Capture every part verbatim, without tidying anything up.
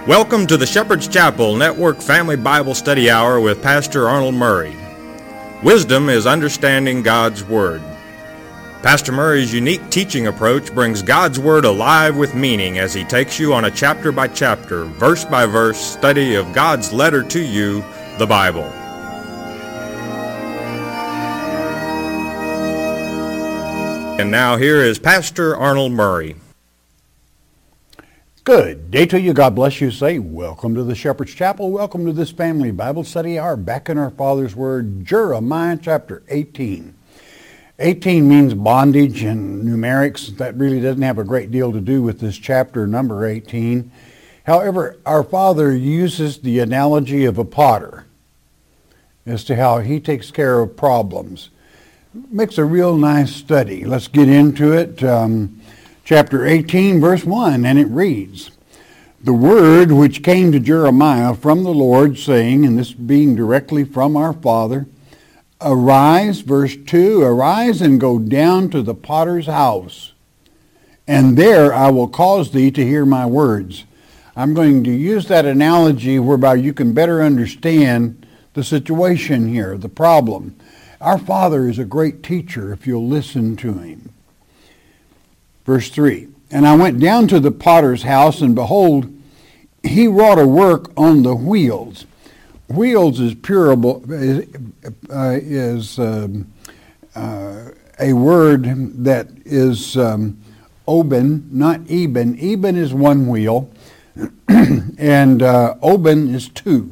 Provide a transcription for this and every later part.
Welcome to the Shepherd's Chapel Network Family Bible Study Hour with Pastor Arnold Murray. Wisdom is understanding God's Word. Pastor Murray's unique teaching approach brings God's Word alive with meaning as he takes you on a chapter-by-chapter, verse-by-verse study of God's letter to you, the Bible. And now here is Pastor Arnold Murray. Good day to you. God bless you. Say, welcome to the Shepherd's Chapel. Welcome to this family Bible study hour back in our Father's Word, Jeremiah chapter eighteen. eighteen means bondage and numerics. That really doesn't have a great deal to do with this chapter number eighteen. However, our Father uses the analogy of a potter as to how he takes care of problems. Makes a real nice study. Let's get into it. Um, Chapter eighteen, verse one, and it reads, "The word which came to Jeremiah from the Lord, saying," and this being directly from our Father, "Arise," verse two, "arise and go down to the potter's house, and there I will cause thee to hear my words." I'm going to use that analogy whereby you can better understand the situation here, the problem. Our Father is a great teacher if you'll listen to him. Verse three, "And I went down to the potter's house, and behold, he wrought a work on the wheels." Wheels is purable, is, uh, is um, uh, a word that is um, oben, not eben. Eben is one wheel, and uh, oben is two.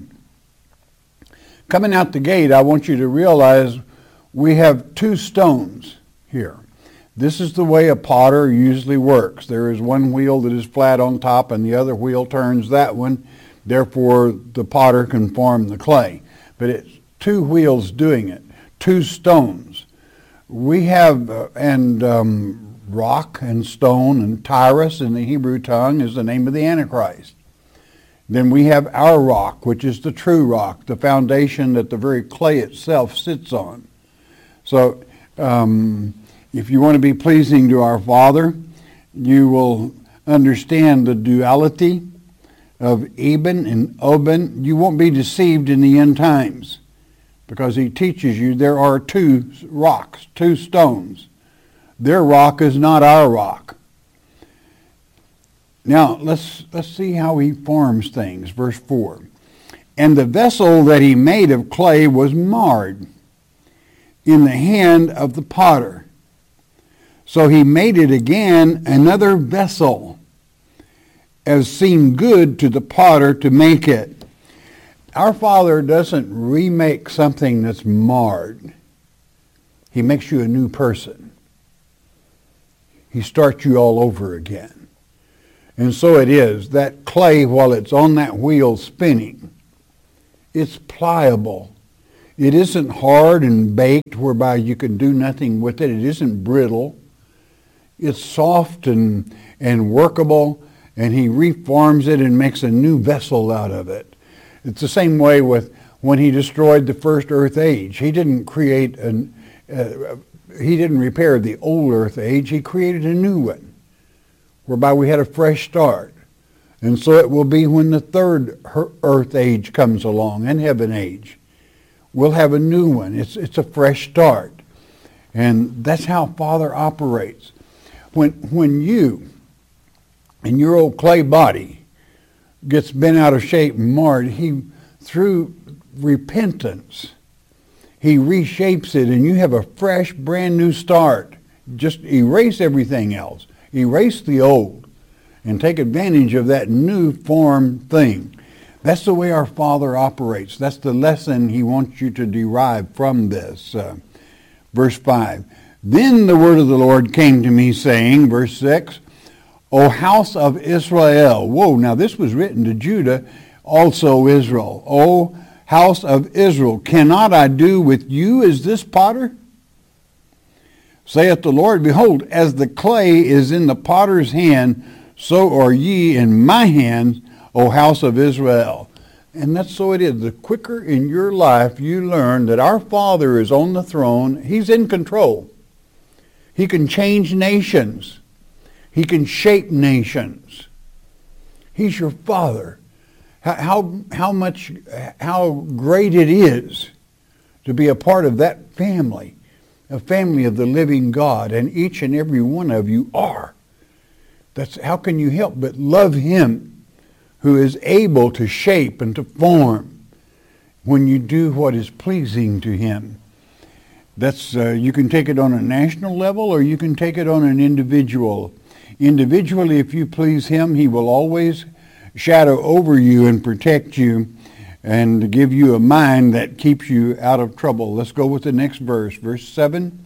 Coming out the gate, I want you to realize we have two stones here. This is the way a potter usually works. There is one wheel that is flat on top and the other wheel turns that one. Therefore, the potter can form the clay. But it's two wheels doing it, two stones. We have, uh, and um, rock and stone and Tyrus in the Hebrew tongue is the name of the Antichrist. Then we have our rock, which is the true rock, the foundation that the very clay itself sits on. So, um, if you want to be pleasing to our Father, you will understand the duality of Eben and Oben. You won't be deceived in the end times because he teaches you there are two rocks, two stones. Their rock is not our rock. Now, let's, let's see how he forms things. Verse four. "And the vessel that he made of clay was marred in the hand of the potter. So he made it again another vessel, as seemed good to the potter to make it." Our Father doesn't remake something that's marred. He makes you a new person. He starts you all over again. And so it is. That clay, while it's on that wheel spinning, it's pliable. It isn't hard and baked whereby you can do nothing with it. It isn't brittle. It's soft and, and workable, and he reforms it and makes a new vessel out of it. It's the same way with when he destroyed the first earth age. He didn't create an, uh, he didn't repair the old earth age. He created a new one, whereby we had a fresh start. And so it will be when the third earth age comes along, and heaven age. We'll have a new one. It's, it's a fresh start. And that's how Father operates. When when you and your old clay body gets bent out of shape and marred, he, through repentance, he reshapes it and you have a fresh, brand new start. Just erase everything else. Erase the old and take advantage of that new form thing. That's the way our Father operates. That's the lesson he wants you to derive from this. Uh, verse five. "Then the word of the Lord came to me, saying," verse six, "O house of Israel." Whoa, now this was written to Judah, also Israel. "O house of Israel, cannot I do with you as this potter? Saith the Lord, behold, as the clay is in the potter's hand, so are ye in my hands, O house of Israel." And that's so it is. The quicker in your life you learn that our Father is on the throne, he's in control. He can change nations. He can shape nations. He's your Father. How, how, how much, how great it is to be a part of that family, a family of the living God, and each and every one of you are. That's how can you help but love him who is able to shape and to form when you do what is pleasing to him. That's uh, you can take it on a national level or you can take it on an individual. Individually, if you please him, he will always shadow over you and protect you and give you a mind that keeps you out of trouble. Let's go with the next verse, verse seven.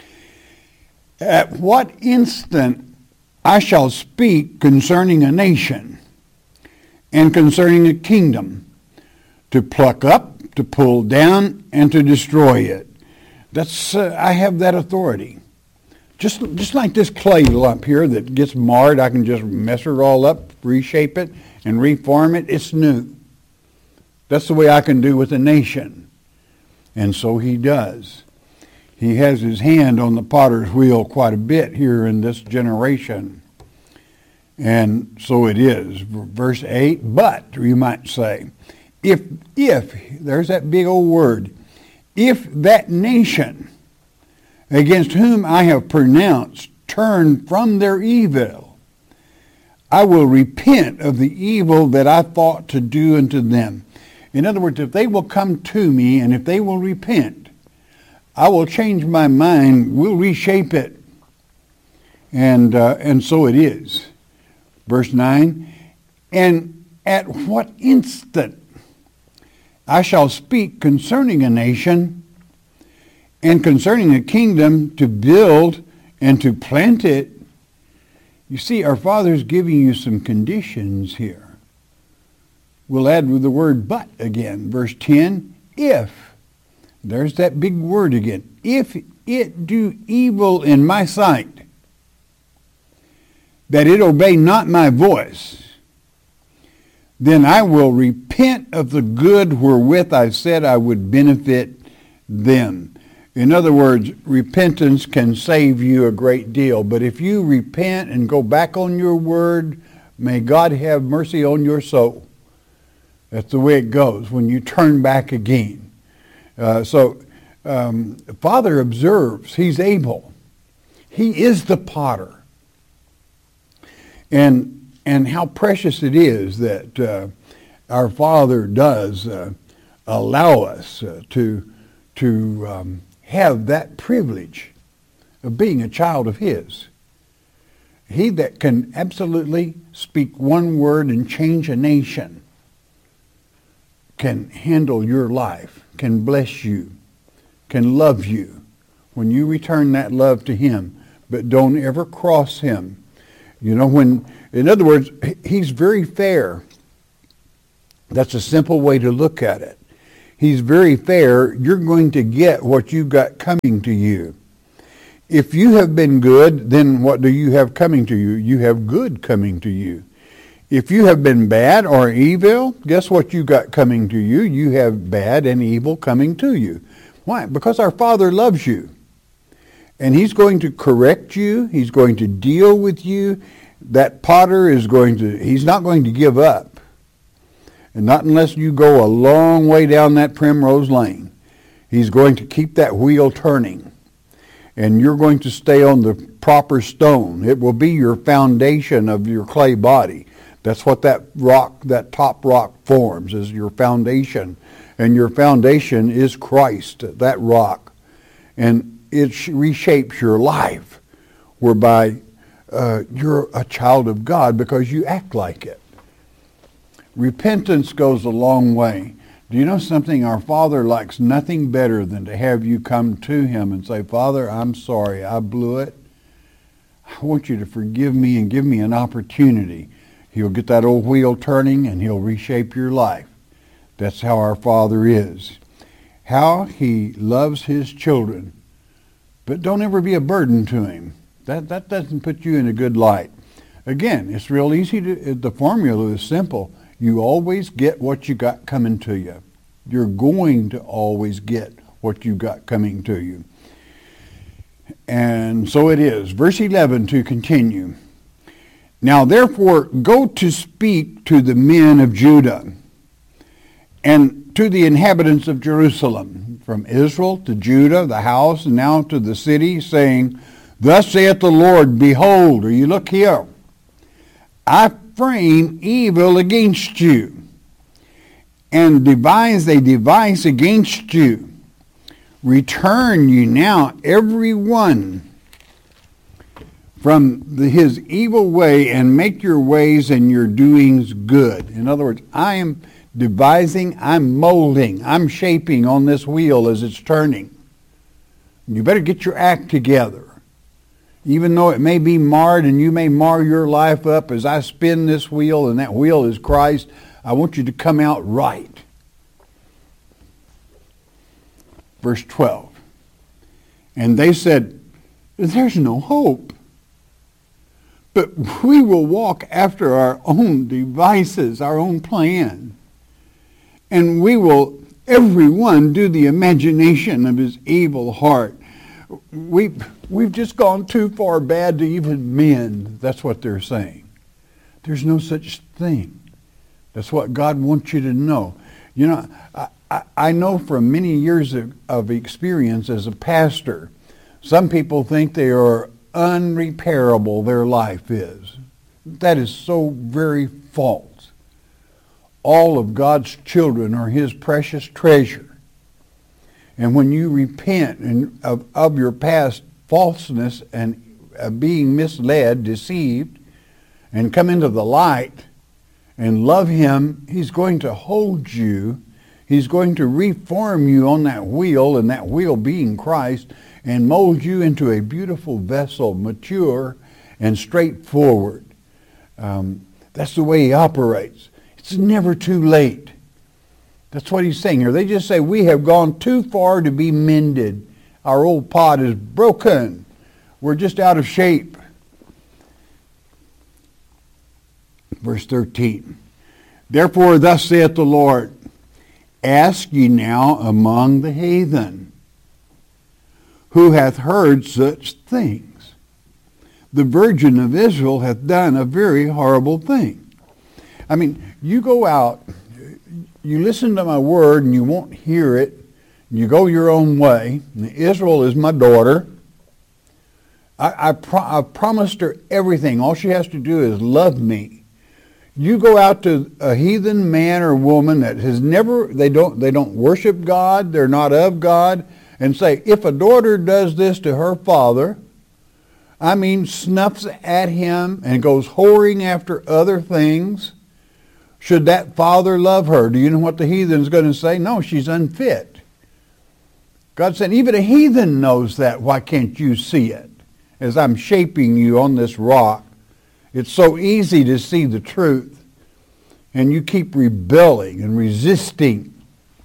At what instant I shall speak concerning a nation and concerning a kingdom, to pluck up, to pull down, and to destroy it. That's uh, I have that authority. Just, just like this clay lump here that gets marred, I can just mess it all up, reshape it, and reform it. It's new. That's the way I can do with a nation. And so he does. He has his hand on the potter's wheel quite a bit here in this generation. And so it is. Verse eight, but, you might say, if, if, there's that big old word, if that nation against whom I have pronounced turn from their evil, I will repent of the evil that I thought to do unto them. In other words, if they will come to me and if they will repent, I will change my mind, we'll reshape it. And, uh, and so it is. Verse nine, and at what instant I shall speak concerning a nation and concerning a kingdom to build and to plant it. You see, our Father's giving you some conditions here. We'll add with the word but again. Verse ten, if, there's that big word again, if it do evil in my sight, that it obey not my voice, then I will repent of the good wherewith I said I would benefit them. In other words, repentance can save you a great deal. But if you repent and go back on your word, may God have mercy on your soul. That's the way it goes when you turn back again. Uh, so, um, Father observes. He's able. He is the potter. And and how precious it is that uh, our Father does uh, allow us uh, to to um, have that privilege of being a child of His. He that can absolutely speak one word and change a nation can handle your life, can bless you, can love you when you return that love to Him, but don't ever cross Him. You know, when, in other words, He's very fair. That's a simple way to look at it. He's very fair. You're going to get what you got coming to you. If you have been good, then what do you have coming to you? You have good coming to you. If you have been bad or evil, guess what you got coming to you? You have bad and evil coming to you. Why? Because our Father loves you. And He's going to correct you. He's going to deal with you. That potter is going to, he's not going to give up. And not unless you go a long way down that primrose lane. He's going to keep that wheel turning. And you're going to stay on the proper stone. It will be your foundation of your clay body. That's what that rock, that top rock forms, is your foundation. And your foundation is Christ, that rock. And it reshapes your life, whereby uh, you're a child of God because you act like it. Repentance goes a long way. Do you know something? Our Father likes nothing better than to have you come to Him and say, Father, I'm sorry, I blew it. I want you to forgive me and give me an opportunity. He'll get that old wheel turning and He'll reshape your life. That's how our Father is. How He loves His children. But don't ever be a burden to Him. That, that doesn't put you in a good light. Again, it's real easy to, the formula is simple. You always get what you got coming to you. You're going to always get what you got coming to you. And so it is. Verse eleven to continue. Now therefore go to speak to the men of Judah, And to the inhabitants of Jerusalem, from Israel to Judah, the house, and now to the city, saying, Thus saith the Lord, Behold, or you look here, I frame evil against you, and devise a device against you. Return ye now, every one, from the, his evil way, and make your ways and your doings good. In other words, I am devising, I'm molding, I'm shaping on this wheel as it's turning. You better get your act together. Even though it may be marred and you may mar your life up as I spin this wheel, and that wheel is Christ, I want you to come out right. Verse twelve. And they said, There's no hope, but we will walk after our own devices, our own plan. And we will, every one, do the imagination of his evil heart. We've, we've just gone too far bad to even mend. That's what they're saying. There's no such thing. That's what God wants you to know. You know, I, I, I know from many years of, of experience as a pastor, some people think they are unrepairable, their life is. That is so very false. All of God's children are his precious treasure. And when you repent and of, of your past falseness and uh, being misled, deceived, and come into the light and love him, he's going to hold you. He's going to reform you on that wheel, and that wheel being Christ, and mold you into a beautiful vessel, mature and straightforward. Um, that's the way he operates. It's never too late. That's what he's saying here. They just say, we have gone too far to be mended. Our old pot is broken. We're just out of shape. Verse thirteen. Therefore thus saith the Lord, Ask ye now among the heathen, who hath heard such things. The Virgin of Israel hath done a very horrible thing. I mean, you go out, you listen to my word, and you won't hear it. You go your own way. Israel is my daughter. I, I, pro- I promised her everything. All she has to do is love me. You go out to a heathen man or woman that has never, they don't, they don't worship God, they're not of God, and say, if a daughter does this to her father, I mean, snuffs at him and goes whoring after other things, should that father love her? Do you know what the heathen's going to say? No, she's unfit. God said, even a heathen knows that. Why can't you see it? As I'm shaping you on this rock, it's so easy to see the truth. And you keep rebelling and resisting.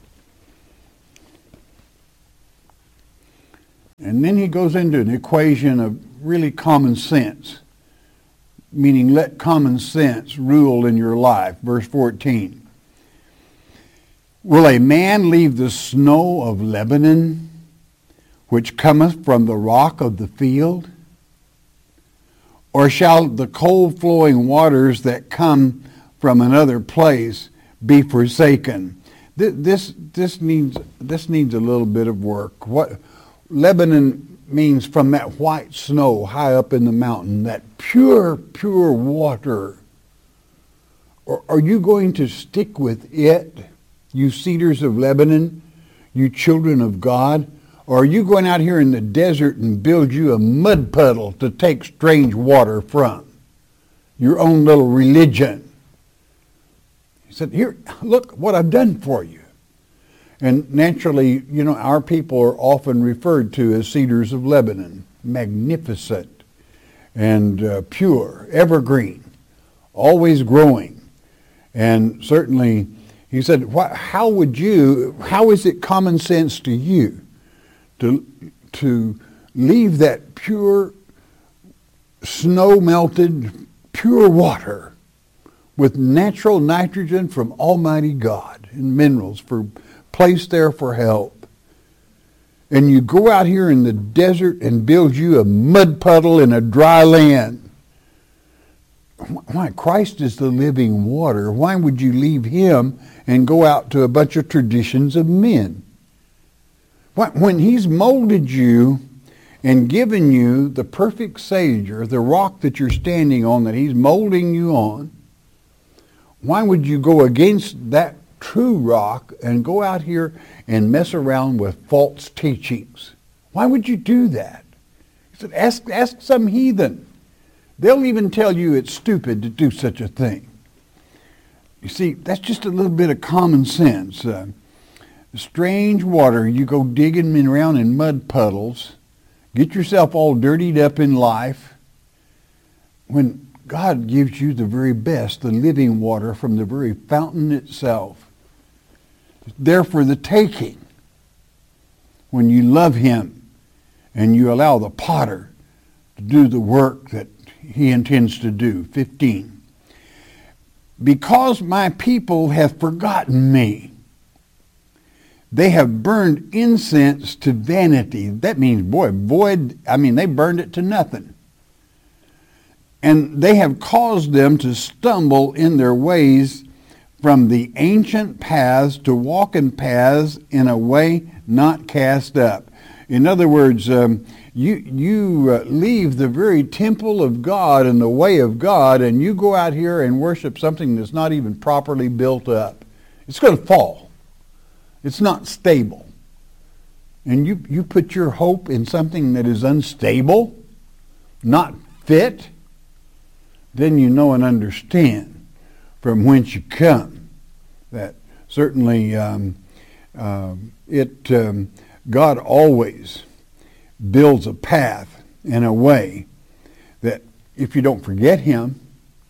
And then he goes into an equation of really common sense. Meaning let common sense rule in your life. Verse fourteen. Will a man leave the snow of Lebanon, which cometh from the rock of the field? Or shall the cold flowing waters that come from another place be forsaken? This, this, this, needs, this needs a little bit of work. What Lebanon means from that white snow high up in the mountain, that pure, pure water. Or are you going to stick with it, you cedars of Lebanon, you children of God? Or are you going out here in the desert and build you a mud puddle to take strange water from? Your own little religion. He said, here, look what I've done for you. And naturally, you know, our people are often referred to as cedars of Lebanon, magnificent and uh, pure, evergreen, always growing. And certainly, he said, wh- how would you, how is it common sense to you to, to leave that pure, snow-melted, pure water with natural nitrogen from Almighty God and minerals for placed there for help, and you go out here in the desert and build you a mud puddle in a dry land? why Christ is the living water. Why would you leave him and go out to a bunch of traditions of men? When he's molded you and given you the perfect Savior, the rock that you're standing on, that he's molding you on, why would you go against that true rock and go out here and mess around with false teachings? Why would you do that? He said, ask, ask some heathen. They'll even tell you it's stupid to do such a thing. You see, that's just a little bit of common sense. Uh, strange water, you go digging around in mud puddles, get yourself all dirtied up in life, when God gives you the very best, the living water from the very fountain itself. It's there for the taking. When you love him and you allow the potter to do the work that he intends to do. fifteen. Because my people have forgotten me, they have burned incense to vanity. That means, boy, void, I mean, they burned it to nothing. And they have caused them to stumble in their ways from the ancient paths to walk in paths in a way not cast up. In other words, um, you, you uh, leave the very temple of God and the way of God, and you go out here and worship something that's not even properly built up. It's going to fall. It's not stable. And you, you put your hope in something that is unstable, not fit, then you know and understand from whence you come. That certainly um, uh, it um, God always builds a path and a way that if you don't forget him,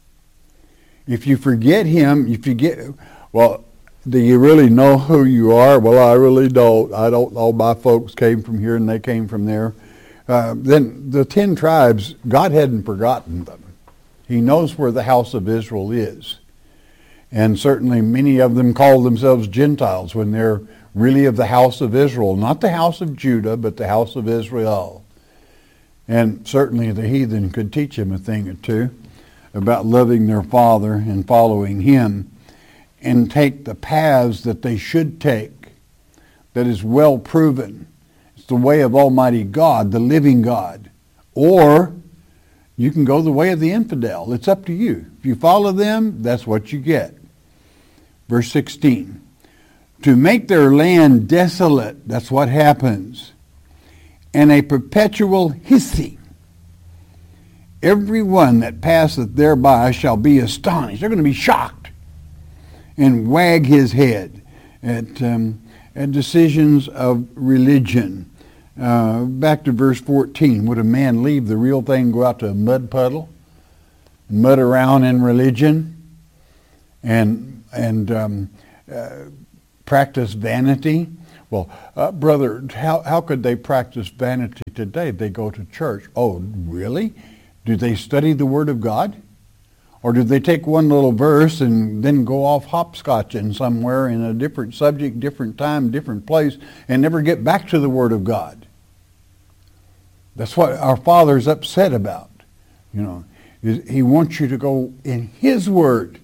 if you forget him, if you get, well, do you really know who you are? Well, I really don't. I don't know. My folks came from here and they came from there. Uh, then the ten tribes, God hadn't forgotten them. He knows where the house of Israel is. And certainly many of them call themselves Gentiles when they're really of the house of Israel. Not the house of Judah, but the house of Israel. And certainly the heathen could teach him a thing or two about loving their father and following him, and take the paths that they should take, that is well proven. It's the way of Almighty God, the living God. Or you can go the way of the infidel. It's up to you. If you follow them, that's what you get. Verse sixteen. To make their land desolate, that's what happens, and a perpetual hissing. Every one that passeth thereby shall be astonished. They're going to be shocked and wag his head at, um, at decisions of religion. Uh, back to verse fourteen. Would a man leave the real thing and go out to a mud puddle, mud around in religion, and and um, uh, practice vanity? Well, uh, brother, how how could they practice vanity today? They go to church. Oh, really? Do they study the Word of God? Or do they take one little verse and then go off hopscotching somewhere in a different subject, different time, different place, and never get back to the Word of God? That's what our Father's upset about. You know, he wants you to go in His Word,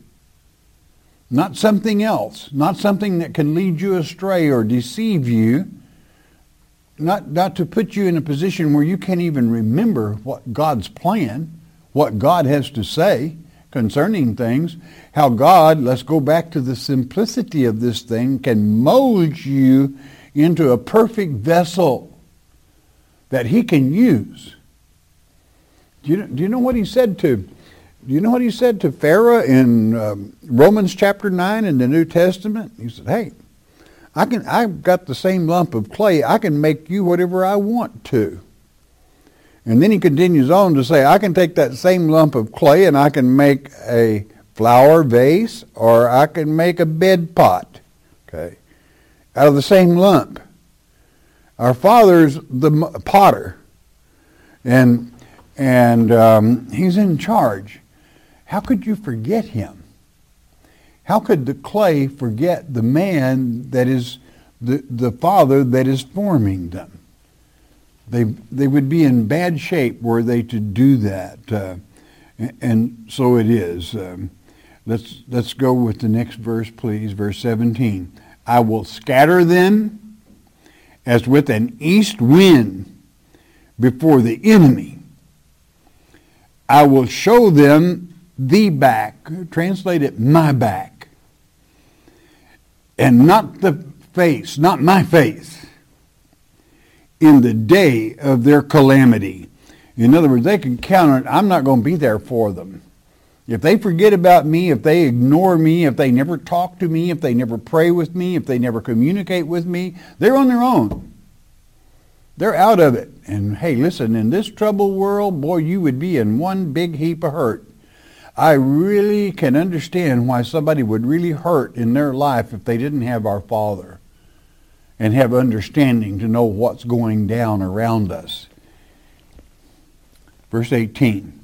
not something else, not something that can lead you astray or deceive you, not, not to put you in a position where you can't even remember what God's plan, what God has to say concerning things, how God, let's go back to the simplicity of this thing, can mold you into a perfect vessel that He can use. Do you, do you know what He said to, do you know what He said to Pharaoh in um, Romans chapter nine in the New Testament? He said, hey, I can, I've got the same lump of clay. I can make you whatever I want to. And then he continues on to say, I can take that same lump of clay and I can make a flower vase, or I can make a bed pot, okay, out of the same lump. Our Father's the potter, and and um, He's in charge. How could you forget Him? How could the clay forget the man that is the, the Father that is forming them? They they would be in bad shape were they to do that. Uh, And so it is. Um, let's let's go with the next verse, please. Verse seventeen. I will scatter them as with an east wind before the enemy. I will show them the back. Translate it, my back. And not the face, not my face, in the day of their calamity. In other words, they can count on it. I'm not going to be there for them. If they forget about me, if they ignore me, if they never talk to me, if they never pray with me, if they never communicate with me, they're on their own. They're out of it. And hey, listen, in this troubled world, boy, you would be in one big heap of hurt. I really can understand why somebody would really hurt in their life if they didn't have our Father and have understanding to know what's going down around us. Verse eighteen.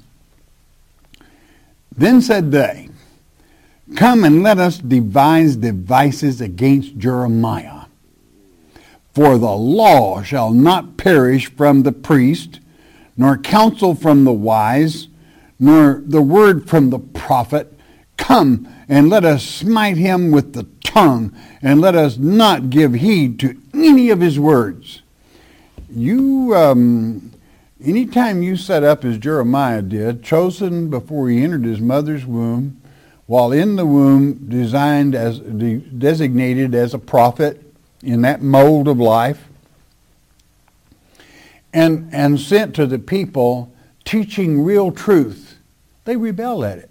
Then said they, come and let us devise devices against Jeremiah. For the law shall not perish from the priest, nor counsel from the wise, nor the word from the prophet. Come and let us smite him with the tongue, and let us not give heed to any of his words. You, um, anytime you set up as Jeremiah did, chosen before he entered his mother's womb, while in the womb designed as de- designated as a prophet in that mold of life, and and sent to the people teaching real truth, they rebel at it.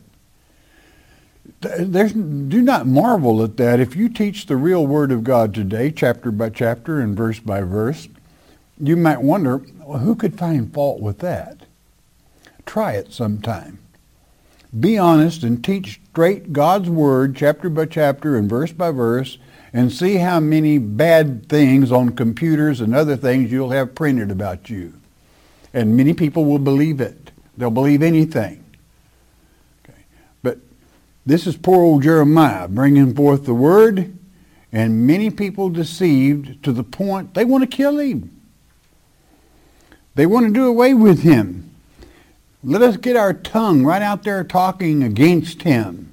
There's, do not marvel at that. If you teach the real Word of God today, chapter by chapter and verse by verse, you might wonder, well, who could find fault with that? Try it sometime. Be honest and teach straight God's Word, chapter by chapter and verse by verse, and see how many bad things on computers and other things you'll have printed about you. And many people will believe it. They'll believe anything. Okay. But this is poor old Jeremiah bringing forth the Word, and many people deceived to the point they want to kill him. They want to do away with him. Let us get our tongue right out there talking against him.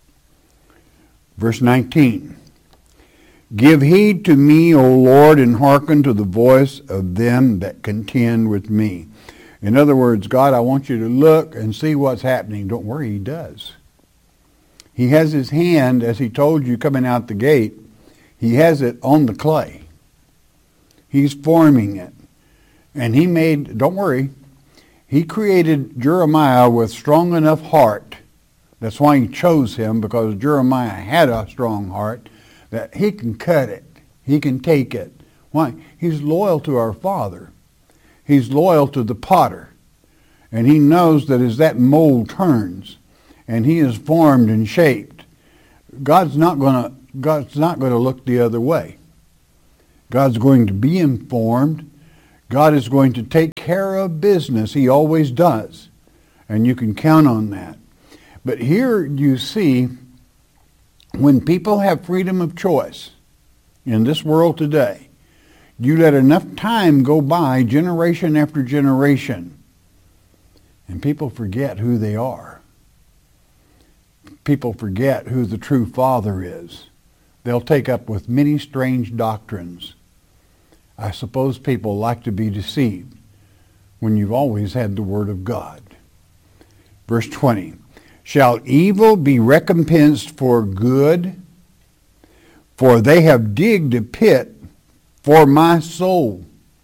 Verse nineteen. Give heed to me, O Lord, and hearken to the voice of them that contend with me. In other words, God, I want you to look and see what's happening. Don't worry, he does. He has his hand, as he told you coming out the gate, he has it on the clay. He's forming it. And he made, don't worry, he created Jeremiah with strong enough heart. That's why he chose him, because Jeremiah had a strong heart, that he can cut it. He can take it. Why? He's loyal to our Father. He's loyal to the potter. And he knows that as that mold turns and he is formed and shaped, God's not going to God's not going to look the other way. God's going to be informed. God is going to take care of business. He always does. And you can count on that. But here you see, when people have freedom of choice in this world today, you let enough time go by, generation after generation, and people forget who they are. People forget who the true Father is. They'll take up with many strange doctrines. I suppose people like to be deceived when you've always had the Word of God. Verse twenty. Shall evil be recompensed for good? For they have digged a pit for my soul.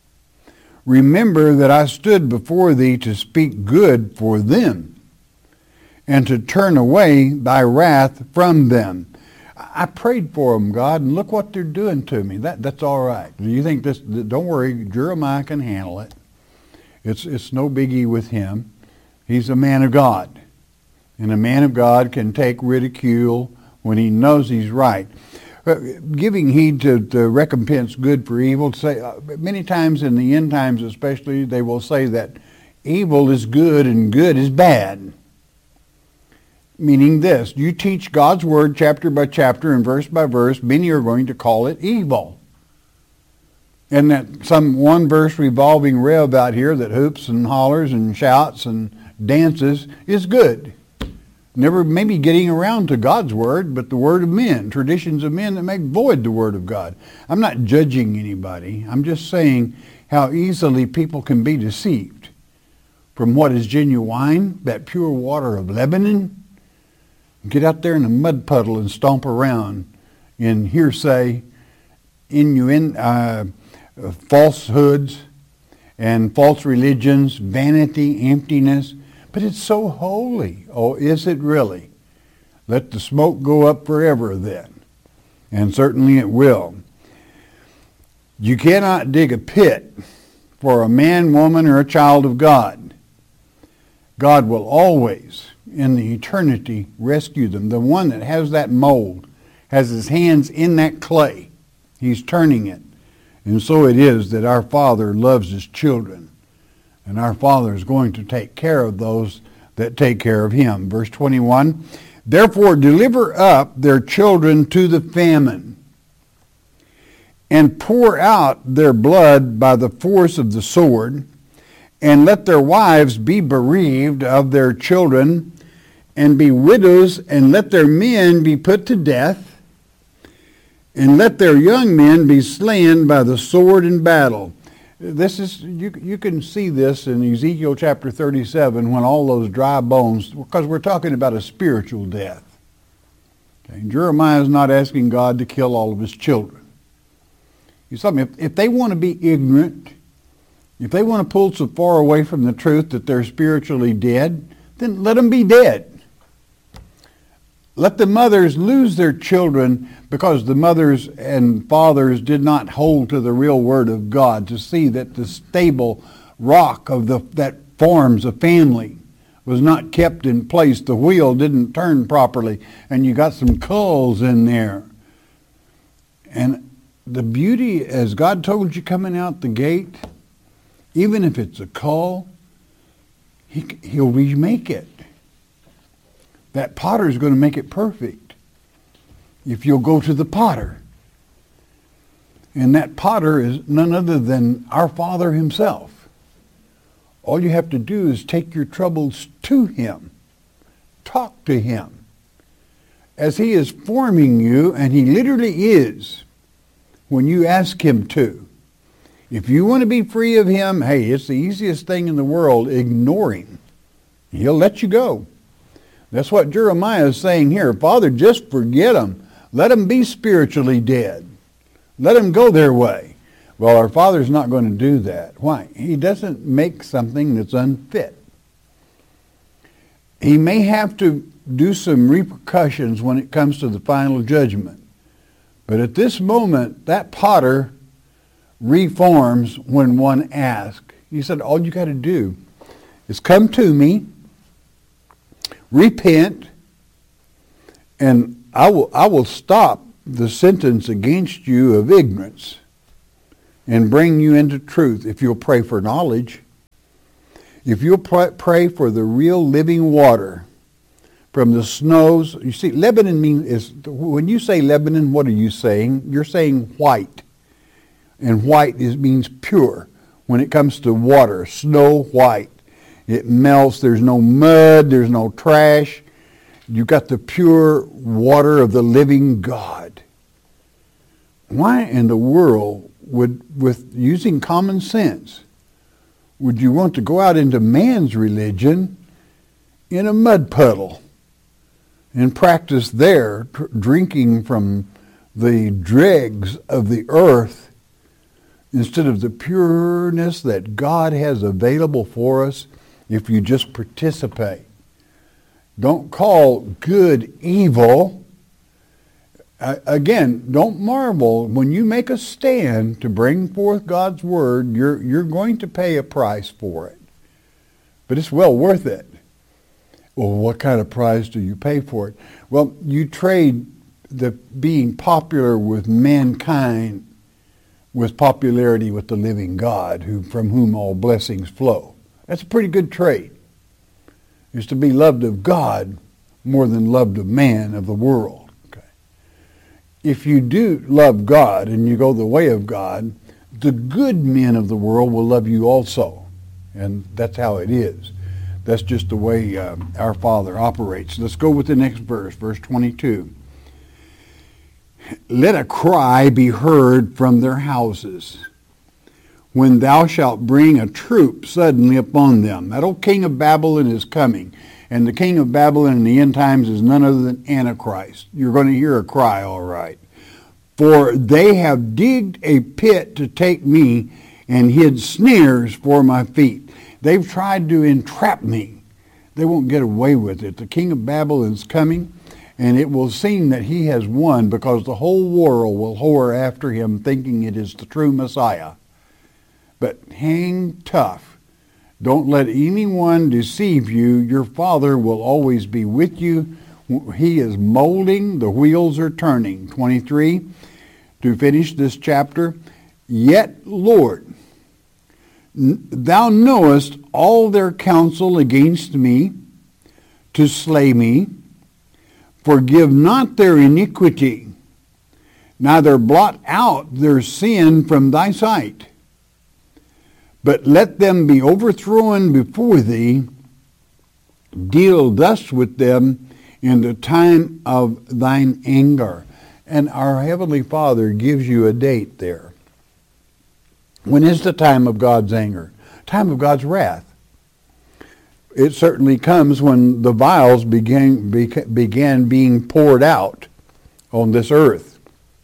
Remember that I stood before thee to speak good for them, and to turn away thy wrath from them. I prayed for them, God, and look what they're doing to me. That that's all right. Do you think this? Don't worry, Jeremiah can handle it. It's it's no biggie with him. He's a man of God. And a man of God can take ridicule when he knows he's right. Uh, giving heed to the recompense good for evil. Say uh, many times in the end times especially, they will say that evil is good and good is bad. Meaning this, you teach God's Word chapter by chapter and verse by verse, many are going to call it evil. And that some one verse revolving rev out here that hoops and hollers and shouts and dances is good. Never maybe getting around to God's word, but the word of men, traditions of men that make void the word of God. I'm not judging anybody. I'm just saying how easily people can be deceived from what is genuine, that pure water of Lebanon. Get out there in a mud puddle and stomp around in hearsay, innuendo, uh, falsehoods, and false religions, vanity, emptiness. But it's so holy. Oh, is it really? Let the smoke go up forever then. And certainly it will. You cannot dig a pit for a man, woman, or a child of God. God will always, in the eternity, rescue them. The one that has that mold has his hands in that clay. He's turning it. And so it is that our Father loves his children. And our Father is going to take care of those that take care of him. Verse twenty-one, therefore deliver up their children to the famine, and pour out their blood by the force of the sword, and let their wives be bereaved of their children, and be widows, and let their men be put to death, and let their young men be slain by the sword in battle. This is you. You can see this in Ezekiel chapter thirty-seven when all those dry bones, because we're talking about a spiritual death. Okay? Jeremiah is not asking God to kill all of his children. You saw me. If, if they want to be ignorant, if they want to pull so far away from the truth that they're spiritually dead, then let them be dead. Let the mothers lose their children because the mothers and fathers did not hold to the real word of God to see that the stable rock of the that forms a family was not kept in place. The wheel didn't turn properly, and you got some culls in there. And the beauty, as God told you coming out the gate, even if it's a cull, he, he'll remake it. That potter is going to make it perfect if you'll go to the potter. And that potter is none other than our Father himself. All you have to do is take your troubles to him. Talk to him. As he is forming you, and he literally is, when you ask him to. If you want to be free of him, hey, it's the easiest thing in the world. Ignore him. He'll let you go. That's what Jeremiah is saying here. Father, just forget them. Let them be spiritually dead. Let them go their way. Well, our Father's not going to do that. Why? He doesn't make something that's unfit. He may have to do some repercussions when it comes to the final judgment. But at this moment, that potter reforms when one asks. He said, all you got to do is come to me, repent, and I will I will stop the sentence against you of ignorance and bring you into truth if you'll pray for knowledge. If you'll pray for the real living water from the snows. You see, Lebanon means, is when you say Lebanon, what are you saying? You're saying white. And white is means pure. When it comes to water, snow white. It melts. There's no mud. There's no trash. You've got the pure water of the living God. Why in the world would, with using common sense, would you want to go out into man's religion in a mud puddle and practice there tr- drinking from the dregs of the earth instead of the pureness that God has available for us if you just participate? Don't call good evil. Uh, again, don't marvel. When you make a stand to bring forth God's word, you're, you're going to pay a price for it. But it's well worth it. Well, what kind of price do you pay for it? Well, you trade the being popular with mankind with popularity with the living God, who from whom all blessings flow. That's a pretty good trade. Is to be loved of God more than loved of man, of the world. Okay. If you do love God and you go the way of God, the good men of the world will love you also. And that's how it is. That's just the way uh, our Father operates. Let's go with the next verse, verse twenty-two. Let a cry be heard from their houses, when thou shalt bring a troop suddenly upon them. That old king of Babylon is coming. And the king of Babylon in the end times is none other than Antichrist. You're going to hear a cry, all right. For they have digged a pit to take me and hid snares for my feet. They've tried to entrap me. They won't get away with it. The king of Babylon's coming, and it will seem that he has won because the whole world will whore after him, thinking it is the true Messiah. But hang tough. Don't let anyone deceive you. Your Father will always be with you. He is molding. The wheels are turning. twenty-three, to finish this chapter. Yet, Lord, thou knowest all their counsel against me to slay me. Forgive not their iniquity, neither blot out their sin from thy sight. But let them be overthrown before thee. Deal thus with them in the time of thine anger. And our Heavenly Father gives you a date there. When is the time of God's anger? Time of God's wrath. It certainly comes when the vials began, began being poured out on this earth.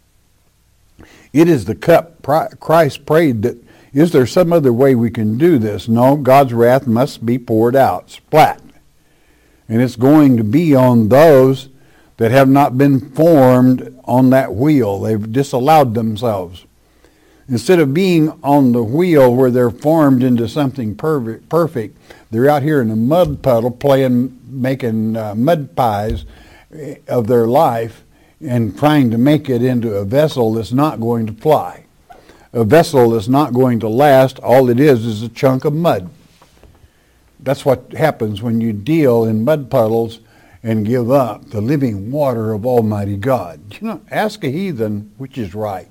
It is the cup Christ prayed that, is there some other way we can do this? No, God's wrath must be poured out, splat. And it's going to be on those that have not been formed on that wheel. They've disallowed themselves. Instead of being on the wheel where they're formed into something perfect, perfect they're out here in a mud puddle playing, making uh, mud pies of their life and trying to make it into a vessel that's not going to fly. A vessel that's not going to last. All it is is a chunk of mud. That's what happens when you deal in mud puddles and give up the living water of Almighty God. You know, ask a heathen which is right,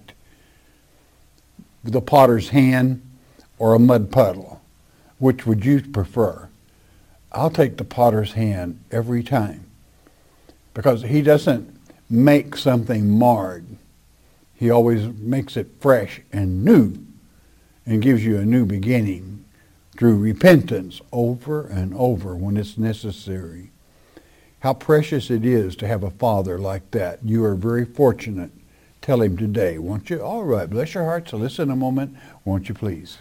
the potter's hand or a mud puddle. Which would you prefer? I'll take the potter's hand every time, because he doesn't make something marred. He always makes it fresh and new and gives you a new beginning through repentance over and over when it's necessary. How precious it is to have a Father like that. You are very fortunate. Tell him today, won't you? All right, bless your hearts. So listen a moment, won't you please?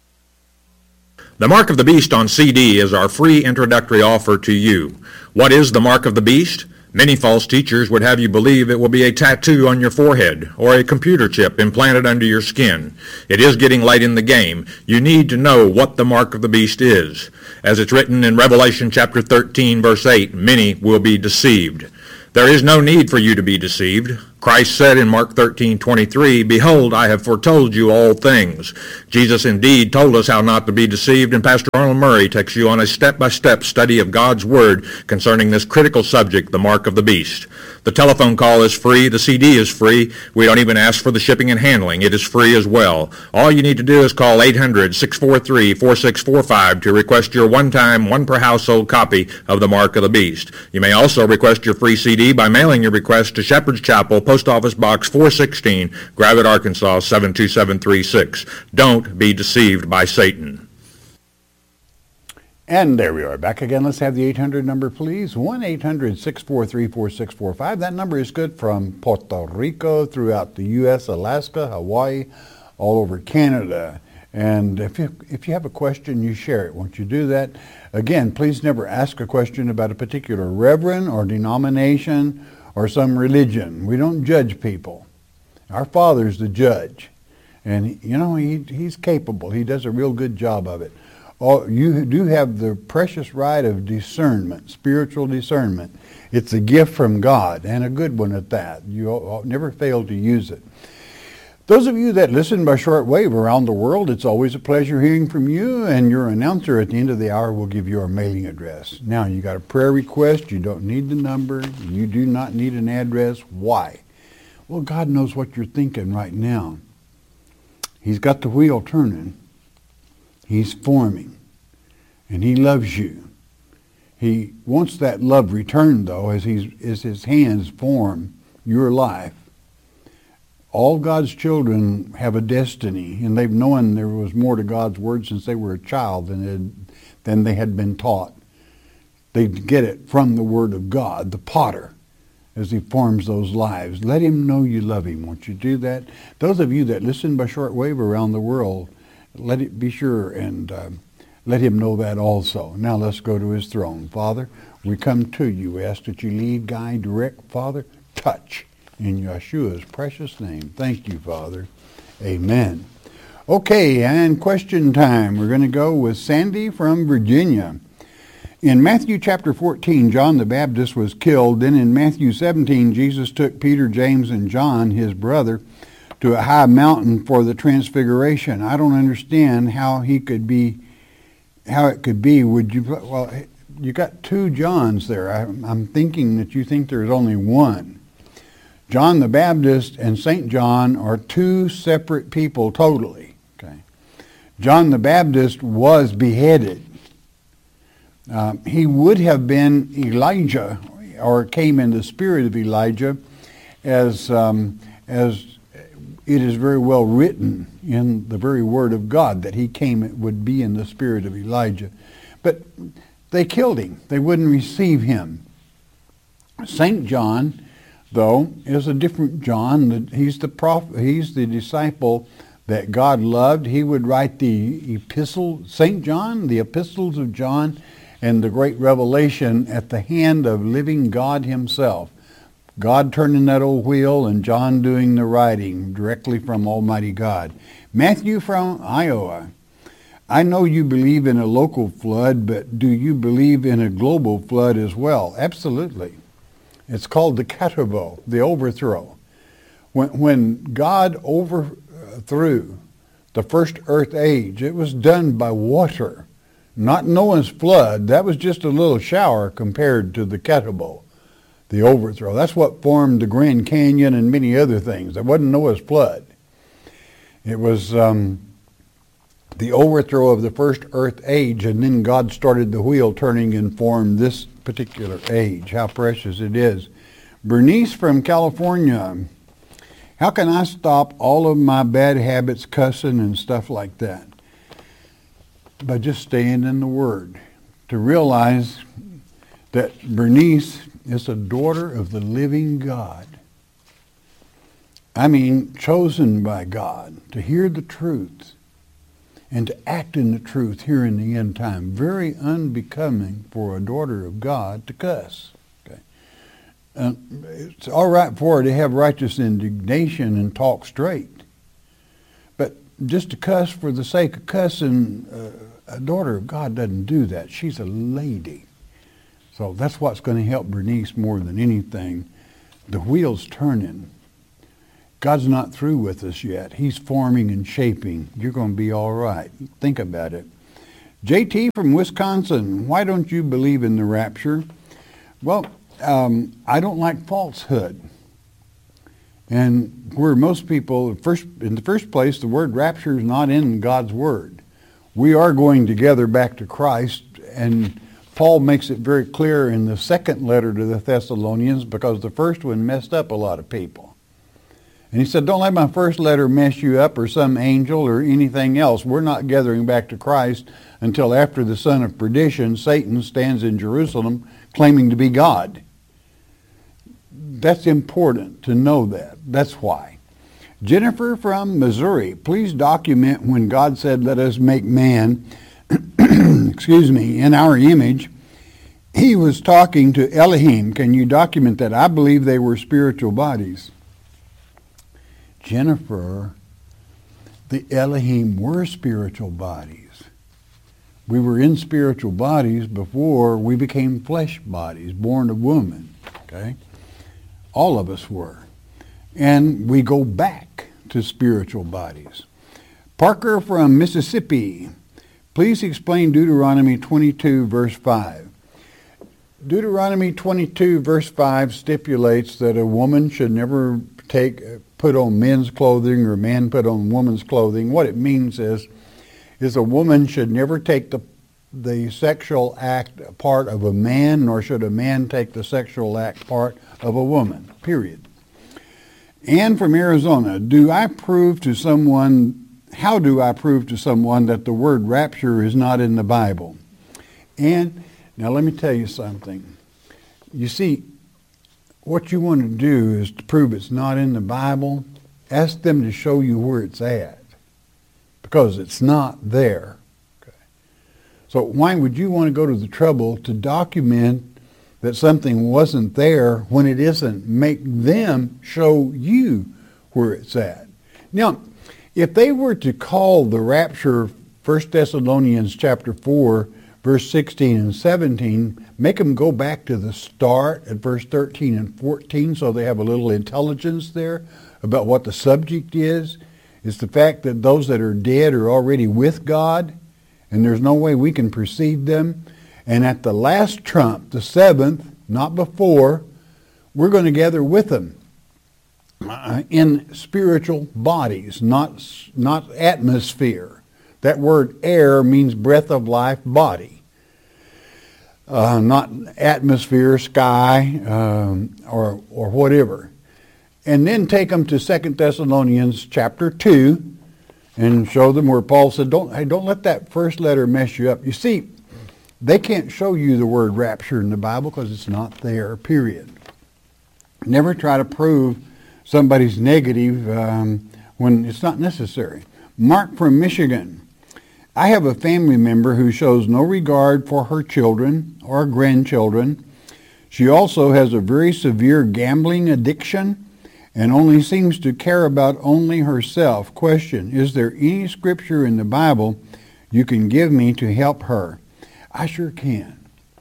The Mark of the Beast on C D is our free introductory offer to you. What is the Mark of the Beast? Many false teachers would have you believe it will be a tattoo on your forehead or a computer chip implanted under your skin. It is getting late in the game. You need to know what the Mark of the Beast is. As it's written in Revelation chapter thirteen, verse eight, many will be deceived. There is no need for you to be deceived. Christ said in Mark thirteen twenty-three, Behold, I have foretold you all things. Jesus indeed told us how not to be deceived, and Pastor Arnold Murray takes you on a step-by-step study of God's Word concerning this critical subject, the Mark of the Beast. The telephone call is free. The C D is free. We don't even ask for the shipping and handling. It is free as well. All you need to do is call eight hundred, six four three, four six four five to request your one-time, one-per-household copy of the Mark of the Beast. You may also request your free C D by mailing your request to Shepherd's Chapel, Post Office Box four sixteen, Gravette, Arkansas seven two seven three six. Don't be deceived by Satan. And there we are, back again. Let's have the eight hundred number, please. one eight hundred, six four three, four six four five. That number is good from Puerto Rico, throughout the U S, Alaska, Hawaii, all over Canada. And if you, if you have a question, you share it. Won't you do that? Again, please never ask a question about a particular reverend or denomination or some religion. We don't judge people. Our Father's the judge. And, you know, he, he's capable. He does a real good job of it. Oh, you do have the precious right of discernment, spiritual discernment. It's a gift from God, and a good one at that. You never fail to use it. Those of you that listen by shortwave around the world, it's always a pleasure hearing from you, and your announcer at the end of the hour will give you our mailing address. Now, you got a prayer request. You don't need the number. You do not need an address. Why? Well, God knows what you're thinking right now. He's got the wheel turning. He's forming, and he loves you, He wants that love returned, though, as, he's, as his hands form your life. All God's children have a destiny, and they've known there was more to God's word since they were a child than, it, than they had been taught. They get it from the word of God, the potter, as he forms those lives. Let him know you love him. Won't you do that? Those of you that listen by shortwave around the world, let it be sure and uh, let him know that also. Now let's go to his throne. Father, we come to you. We ask that you lead, guide, direct. Father, touch in Yeshua's precious name. Thank you, Father. Amen. Okay, and question time. We're going to go with Sandy from Virginia. In Matthew chapter fourteen, John the Baptist was killed. Then in Matthew seventeen, Jesus took Peter, James, and John, his brother, to a high mountain for the transfiguration. I don't understand how he could be, how it could be. Would you? Well, you got two Johns there. I, I'm thinking that you think there's only one. John the Baptist and Saint John are two separate people totally. Okay. John the Baptist was beheaded. Uh, he would have been Elijah, or came in the spirit of Elijah, as um, as it is very well written in the very word of God that he came, it would be in the spirit of Elijah. But they killed him. They wouldn't receive him. Saint John, though, is a different John. He's the prophet, he's the disciple that God loved. He would write the epistle, Saint John, the epistles of John, and the great revelation at the hand of living God himself. God turning that old wheel and John doing the writing directly from Almighty God. Matthew from Iowa. I know you believe in a local flood, but do you believe in a global flood as well? Absolutely. It's called the Ketubah, the overthrow. When, when God overthrew the first earth age, it was done by water. Not Noah's flood. That was just a little shower compared to the Ketubah, the overthrow. That's what formed the Grand Canyon and many other things. That wasn't Noah's flood. It was um, the overthrow of the first earth age, and then God started the wheel turning and formed this particular age. How precious it is. Bernice from California. How can I stop all of my bad habits, cussing and stuff like that? By just staying in the Word. To realize that Bernice is a daughter of the living God. I mean, chosen by God to hear the truth and to act in the truth here in the end time. Very unbecoming for a daughter of God to cuss. Okay, uh, it's all right for her to have righteous indignation and talk straight. But just to cuss for the sake of cussing, uh, a daughter of God doesn't do that. She's a lady. So that's what's going to help Bernice more than anything. The wheel's turning. God's not through with us yet. He's forming and shaping. You're going to be all right. Think about it. J T from Wisconsin, why don't you believe in the rapture? Well, um, I don't like falsehood. And where most people, first in the first place, the word rapture is not in God's word. We are going together back to Christ, and Paul makes it very clear in the second letter to the Thessalonians, because the first one messed up a lot of people. And he said, don't let my first letter mess you up, or some angel or anything else. We're not gathering back to Christ until after the son of perdition, Satan, stands in Jerusalem claiming to be God. That's important to know that. That's why. Jennifer from Missouri, please document when God said, let us make man, excuse me, in our image. He was talking to Elohim. Can you document that? I believe they were spiritual bodies. Jennifer, the Elohim were spiritual bodies. We were in spiritual bodies before we became flesh bodies, born of woman. Okay? All of us were. And we go back to spiritual bodies. Parker from Mississippi, please explain Deuteronomy twenty-two, verse five. Deuteronomy twenty-two, verse five stipulates that a woman should never take put on men's clothing or a man put on woman's clothing. What it means is, is a woman should never take the the sexual act part of a man, nor should a man take the sexual act part of a woman, period. Ann from Arizona, do I prove to someone, how do I prove to someone that the word rapture is not in the Bible? And now let me tell you something. You see, what you want to do is to prove it's not in the Bible, ask them to show you where it's at, because it's not there. Okay. So why would you want to go to the trouble to document that something wasn't there when it isn't? Make them show you where it's at. Now, if they were to call the rapture First Thessalonians chapter four, verse sixteen and seventeen, make them go back to the start at verse thirteen and fourteen so they have a little intelligence there about what the subject is. It's the fact that those that are dead are already with God, and there's no way we can perceive them. And at the last trump, the seventh, not before, we're going to gather with them uh, in spiritual bodies, not, not atmosphere. That word air means breath of life, body. Uh, not atmosphere, sky, um, or or whatever. And then take them to Second Thessalonians chapter two and show them where Paul said, don't, hey, don't let that first letter mess you up. You see, they can't show you the word rapture in the Bible because it's not there, period. Never try to prove somebody's negative um, when it's not necessary. Mark from Michigan. I have a family member who shows no regard for her children or grandchildren. She also has a very severe gambling addiction and only seems to care about only herself. Question, is there any scripture in the Bible you can give me to help her? I sure can.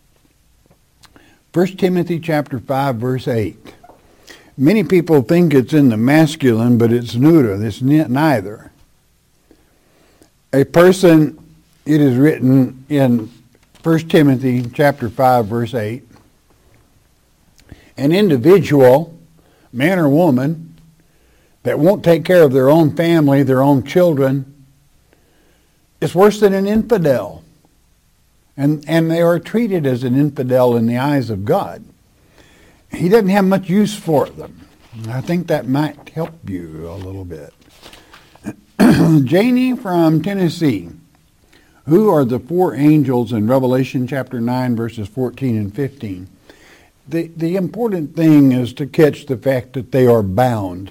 First Timothy chapter five, verse eight. Many people think it's in the masculine, but it's neuter. It's neither. A person, it is written in First Timothy chapter five, verse eight, an individual, man or woman, that won't take care of their own family, their own children, is worse than an infidel. And, and they are treated as an infidel in the eyes of God. He doesn't have much use for them. I think that might help you a little bit. Janie from Tennessee. Who are the four angels in Revelation chapter nine, verses fourteen and fifteen? The, the important thing is to catch the fact that they are bound.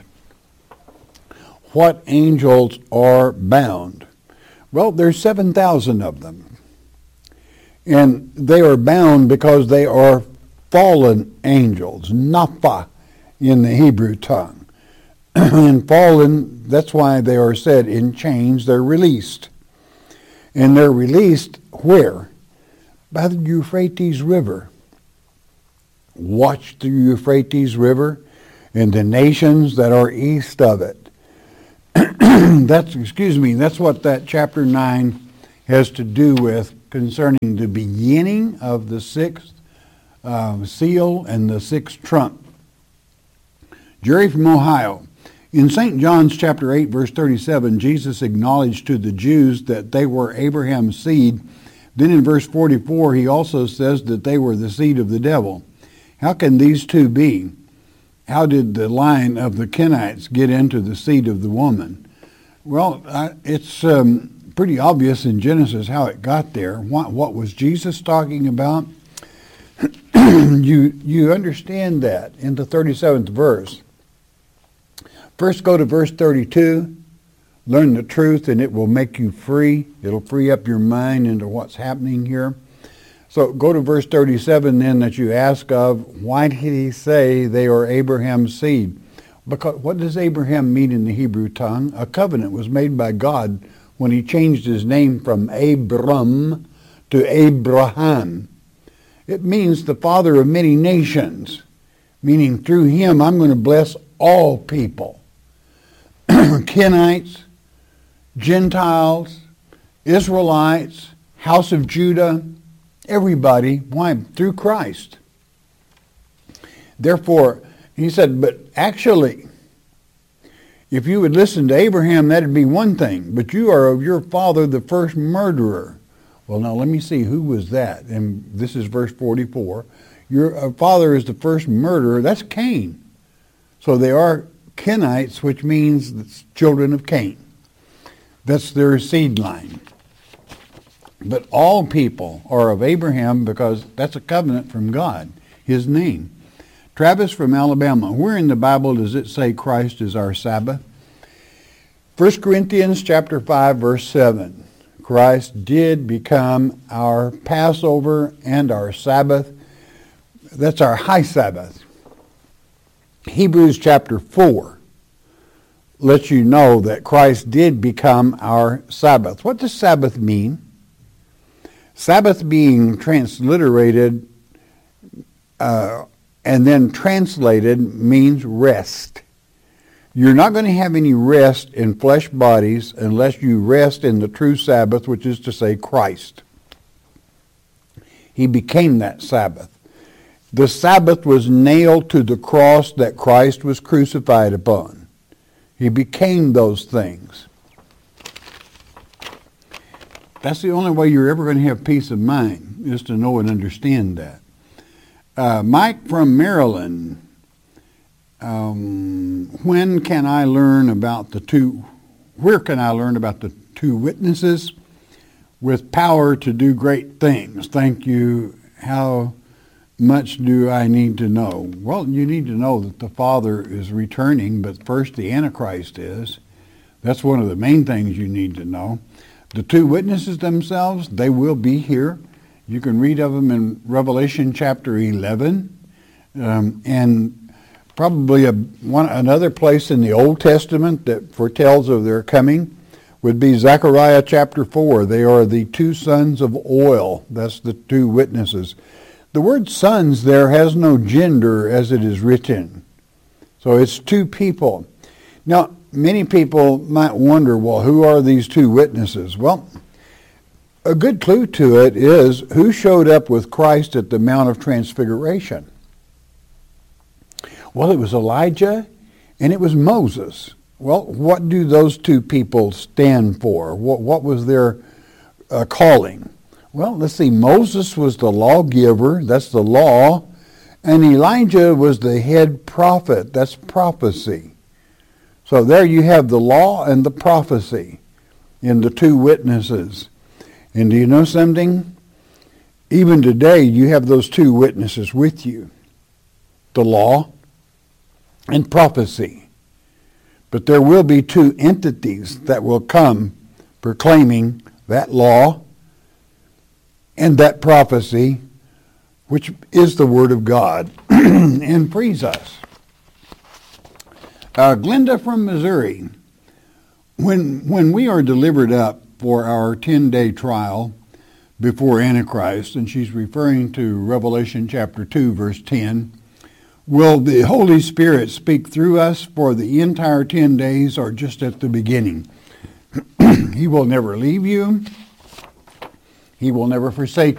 What angels are bound? Well, there's seven thousand of them. And they are bound because they are fallen angels, napha in the Hebrew tongue. And fallen, that's why they are said in chains, they're released. And they're released where? By the Euphrates River. Watch the Euphrates River and the nations that are east of it. That's, excuse me, that's what that chapter nine has to do with concerning the beginning of the sixth uh, seal and the sixth trump. Jerry from Ohio. In Saint John's chapter eight, verse thirty-seven, Jesus acknowledged to the Jews that they were Abraham's seed. Then in verse forty-four, he also says that they were the seed of the devil. How can these two be? How did the line of the Kenites get into the seed of the woman? Well, uh, it's um, pretty obvious in Genesis how it got there. What, what was Jesus talking about? you, you understand that in the thirty-seventh verse. First go to verse thirty-two, learn the truth and it will make you free. It'll free up your mind into what's happening here. So go to verse thirty-seven then that you ask of, why did he say they are Abraham's seed? Because what does Abraham mean in the Hebrew tongue? A covenant was made by God when he changed his name from Abram to Abraham. It means the father of many nations, meaning through him I'm going to bless all people. Kenites, Gentiles, Israelites, house of Judah, everybody. Why? Through Christ. Therefore, he said, but actually, if you would listen to Abraham, that'd be one thing. But you are of your father the first murderer. Well, now let me see, who was that? And this is verse forty-four. Your uh, father is the first murderer. That's Cain. So they are Kenites, which means it's children of Cain. That's their seed line. But all people are of Abraham because that's a covenant from God, his name. Travis from Alabama, where in the Bible does it say Christ is our Sabbath? First Corinthians chapter five, verse seven. Christ did become our Passover and our Sabbath. That's our high Sabbath. Hebrews chapter four lets you know that Christ did become our Sabbath. What does Sabbath mean? Sabbath being transliterated uh, and then translated means rest. You're not going to have any rest in flesh bodies unless you rest in the true Sabbath, which is to say Christ. He became that Sabbath. The Sabbath was nailed to the cross that Christ was crucified upon. He became those things. That's the only way you're ever going to have peace of mind, is to know and understand that. Uh, Mike from Maryland, um, when can I learn about the two, where can I learn about the two witnesses with power to do great things? Thank you. How much do I need to know? Well, you need to know that the Father is returning, but first the Antichrist is. That's one of the main things you need to know. The two witnesses themselves, they will be here. You can read of them in Revelation chapter eleven, um, and probably a, one, another place in the Old Testament that foretells of their coming would be Zechariah chapter four. They are the two sons of oil. That's the two witnesses. The word sons there has no gender as it is written. So it's two people. Now, many people might wonder, well, who are these two witnesses? Well, a good clue to it is who showed up with Christ at the Mount of Transfiguration. Well, it was Elijah and it was Moses. Well, what do those two people stand for? What, what was their uh, calling? Well, let's see. Moses was the lawgiver. That's the law. And Elijah was the head prophet. That's prophecy. So there you have the law and the prophecy in the two witnesses. And do you know something? Even today, you have those two witnesses with you. The law and prophecy. But there will be two entities that will come proclaiming that law and that prophecy, which is the Word of God, and frees us. Uh, Glenda from Missouri, when when we are delivered up for our ten-day trial before Antichrist, and she's referring to Revelation chapter two, verse ten, will the Holy Spirit speak through us for the entire ten days or just at the beginning? He will never leave you. He will never forsake